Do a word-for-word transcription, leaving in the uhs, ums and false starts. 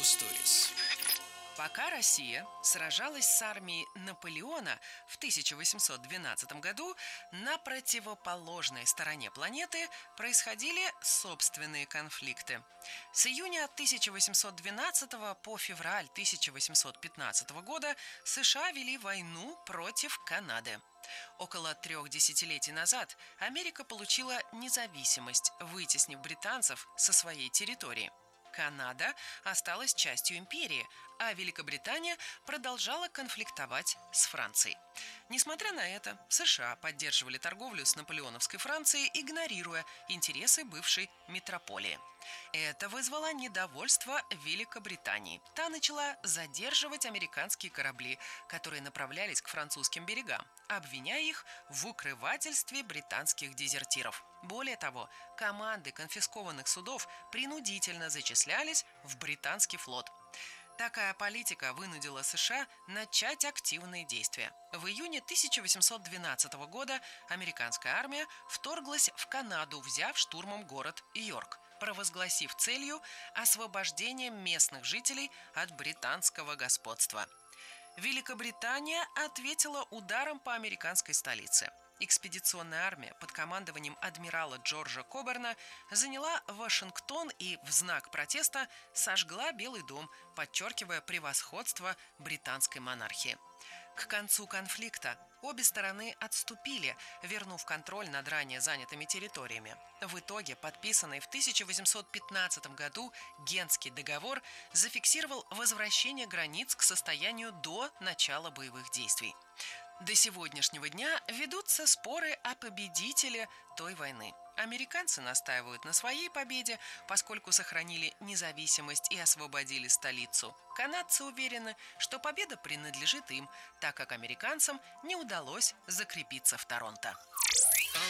Stories. Пока Россия сражалась с армией Наполеона в тысяча восемьсот двенадцатом году, на противоположной стороне планеты происходили собственные конфликты. С июня тысяча восемьсот двенадцатого по февраль тысяча восемьсот пятнадцатого года США вели войну против Канады. Около трех десятилетий назад Америка получила независимость, вытеснив британцев со своей территории. Канада осталась частью империи, а Великобритания продолжала конфликтовать с Францией. Несмотря на это, США поддерживали торговлю с наполеоновской Францией, игнорируя интересы бывшей метрополии. Это вызвало недовольство Великобритании. Та начала задерживать американские корабли, которые направлялись к французским берегам, обвиняя их в укрывательстве британских дезертиров. Более того, команды конфискованных судов принудительно зачислялись в британский флот. Такая политика вынудила США начать активные действия. В июне тысяча восемьсот двенадцатого года американская армия вторглась в Канаду, взяв штурмом город Йорк, провозгласив целью освобождение местных жителей от британского господства. Великобритания ответила ударом по американской столице. Экспедиционная армия под командованием адмирала Джорджа Коберна заняла Вашингтон и в знак протеста сожгла Белый дом, подчеркивая превосходство британской монархии. К концу конфликта обе стороны отступили, вернув контроль над ранее занятыми территориями. В итоге подписанный в тысяча восемьсот пятнадцатом году Гентский договор зафиксировал возвращение границ к состоянию до начала боевых действий. До сегодняшнего дня ведутся споры о победителе той войны. Американцы настаивают на своей победе, поскольку сохранили независимость и освободили столицу. Канадцы уверены, что победа принадлежит им, так как американцам не удалось закрепиться в Торонто.